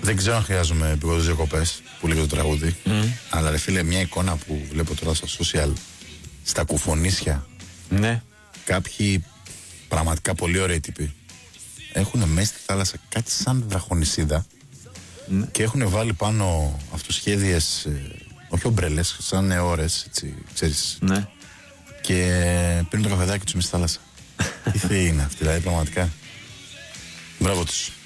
Δεν ξέρω αν χρειάζομαι επικόντως διακοπές που λέει το τραγούδι. Αλλά ρε φίλε, μια εικόνα που βλέπω τώρα στα social, στα κουφονίσια. Ναι. Κάποιοι πραγματικά πολύ ωραίοι τύποι έχουν μέσα στη θάλασσα κάτι σαν βραχονισίδα. Ναι. Και έχουν βάλει πάνω αυτοσχέδιες, όχι ομπρέλες, σαν ώρες, έτσι, ξέρεις. Ναι. Και πίνουν το καφεδάκι τους μέσα στη θάλασσα. Τι θεοί είναι αυτοί, δηλαδή πραγματικά. Μπράβο τους.